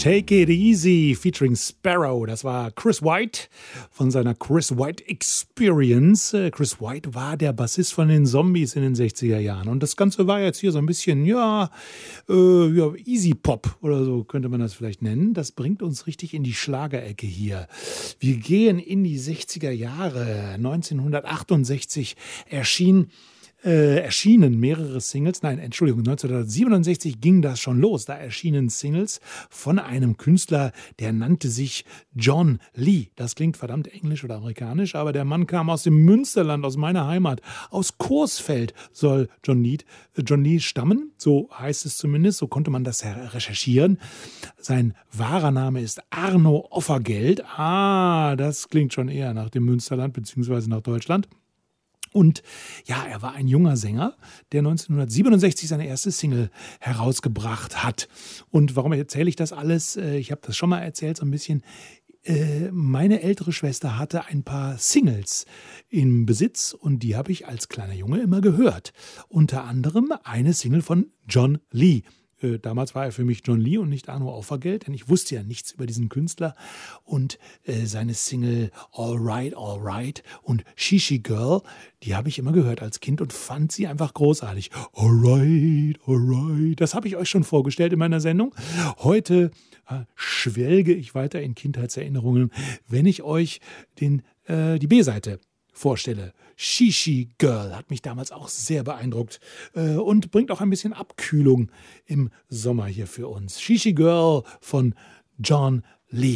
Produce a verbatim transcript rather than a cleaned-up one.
Take It Easy featuring Sparrow. Das war Chris White von seiner Chris White Experience. Chris White war der Bassist von den Zombies in den sechziger Jahren. Und das Ganze war jetzt hier so ein bisschen, ja, äh, ja, Easy Pop oder so könnte man das vielleicht nennen. Das bringt uns richtig in die Schlagerecke hier. Wir gehen in die sechziger Jahre. neunzehnhundertachtundsechzig erschien Äh, erschienen mehrere Singles, nein, Entschuldigung, neunzehnhundertsiebenundsechzig ging das schon los. Da erschienen Singles von einem Künstler, der nannte sich John Lee. Das klingt verdammt englisch oder amerikanisch, aber der Mann kam aus dem Münsterland, aus meiner Heimat. Aus Coesfeld soll John Lee, äh, John Lee stammen, so heißt es zumindest, so konnte man das recherchieren. Sein wahrer Name ist Arno Offergeld. Ah, das klingt schon eher nach dem Münsterland bzw. nach Deutschland. Und ja, er war ein junger Sänger, der neunzehnhundertsiebenundsechzig seine erste Single herausgebracht hat. Und warum erzähle ich das alles? Ich habe das schon mal erzählt, so ein bisschen. Meine ältere Schwester hatte ein paar Singles im Besitz und die habe ich als kleiner Junge immer gehört. Unter anderem eine Single von John Lee. Damals war er für mich John Lee und nicht Arno Offergeld, denn ich wusste ja nichts über diesen Künstler. Und äh, seine Single All Right, All Right und Shishi Girl, die habe ich immer gehört als Kind und fand sie einfach großartig. All Right, All Right, das habe ich euch schon vorgestellt in meiner Sendung. Heute äh, schwelge ich weiter in Kindheitserinnerungen, wenn ich euch den, äh, die B-Seite vorstelle. Shishi Girl hat mich damals auch sehr beeindruckt äh, und bringt auch ein bisschen Abkühlung im Sommer hier für uns. Shishi Girl von John